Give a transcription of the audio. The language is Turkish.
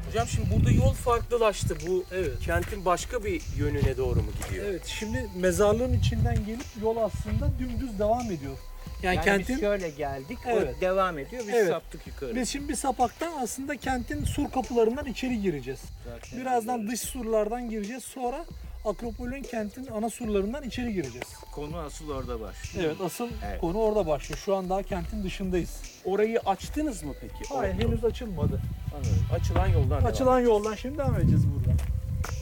Hocam şimdi burada yol farklılaştı. Bu Evet. kentin başka bir yönüne doğru mu gidiyor? Evet, şimdi mezarlığın içinden gelip yol aslında dümdüz devam ediyor. Yani kentin biz şöyle geldik, Evet. o devam ediyor, biz Evet. saptık yukarı. biz şimdi bir sapaktan aslında kentin sur kapılarından içeri gireceğiz. Zaten Birazdan dış surlardan gireceğiz. Sonra Akropol'ün kentin ana surlarından içeri gireceğiz. konu asıl orada başlıyor. Evet, asıl Evet. konu orada başlıyor. Şu an daha kentin dışındayız. Orayı açtınız mı peki? Hayır, henüz açılmadı. Anladım. Açılan yoldan Açılan yoldan şimdi devam edeceğiz buradan.